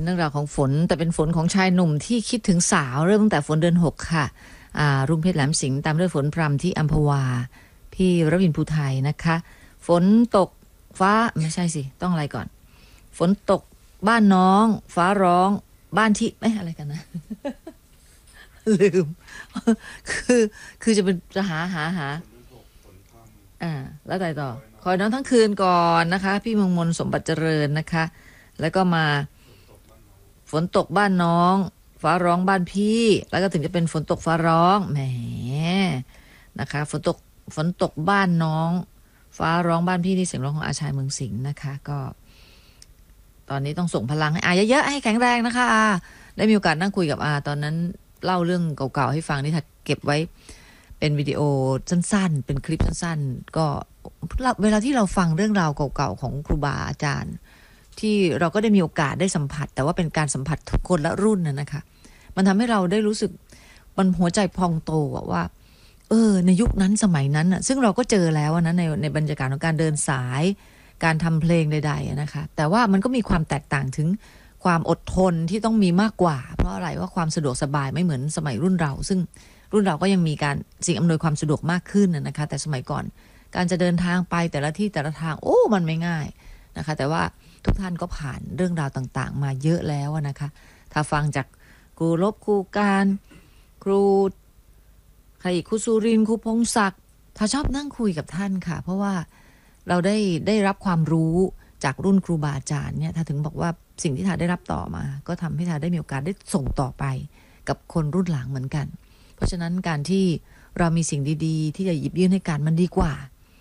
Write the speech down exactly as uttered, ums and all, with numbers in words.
เรื่องราวของฝนแต่เป็นฝนของชายหนุ่มที่คิดถึงสาวเริ่มตั้งแต่ฝนเดือนหกค่ะอ่ารุ่งเพชรแหลมสิงห์ตามด้วยฝนพรำที่อัมพวาพี่รวินภูไทยนะคะฝนตกฟ้าไม่ใช่สิต้องอะไรก่อนฝนตกบ้านน้องฟ้าร้องบ้านที่ไม่อะไรกันนะ ลืม คือคือจะเป็นจะหาหาหาอ่าแล้วอะไรต่อคอยน้องทั้งคืนก่อนนะคะพี่เมืองมนสมบัติเจริญนะคะแล้วก็มาฝนตกบ้านน้องฟ้าร้องบ้านพี่แล้วก็ถึงจะเป็นฝนตกฟ้าร้องแหมนะคะฝนตกฝนตกบ้านน้องฟ้าร้องบ้านพี่นี่เสียงร้องของอาชายเมืองสิงห์นะคะก็ตอนนี้ต้องส่งพลังให้อาเยอะๆให้แข็งแรงนะคะอาได้มีโอกาสนั่งคุยกับอาตอนนั้นเล่าเรื่องเก่าๆให้ฟังนี่ถ้าเก็บไว้เป็นวิดีโอสั้นๆเป็นคลิปสั้นๆก็เวลาที่เราฟังเรื่องราวเก่าๆของครูบาอาจารย์ที่เราก็ได้มีโอกาสได้สัมผัสแต่ว่าเป็นการสัมผัสคนละรุ่นน่ะนะคะมันทำให้เราได้รู้สึกมันหัวใจพองโตว่าเออในยุคนั้นสมัยนั้นน่ะซึ่งเราก็เจอแล้วนะในในบรรยากาศของการเดินสายการทำเพลงใดๆนะคะแต่ว่ามันก็มีความแตกต่างถึงความอดทนที่ต้องมีมากกว่าเพราะอะไรว่าความสะดวกสบายไม่เหมือนสมัยรุ่นเราซึ่งรุ่นเราก็ยังมีการสิ่งอำนวยความสะดวกมากขึ้นนะคะแต่สมัยก่อนการจะเดินทางไปแต่ละที่แต่ละทางโอ้มันไม่ง่ายนะคะแต่ว่าทุกท่านก็ผ่านเรื่องราวต่างๆมาเยอะแล้วนะคะถ้าฟังจากครูลบครูการครูใครอีกครูสุรินทร์ครูพงศักดิ์ถ้าชอบนั่งคุยกับท่านค่ะเพราะว่าเราได้ได้รับความรู้จากรุ่นครูบาอาจารย์เนี่ยถ้าถึงบอกว่าสิ่งที่ทาได้รับต่อมาก็ทำให้ทาได้มีโอกาสได้ส่งต่อไปกับคนรุ่นหลังเหมือนกันเพราะฉะนั้นการที่เรามีสิ่งดีๆที่จะหยิบยื่นให้กันมันดีกว่า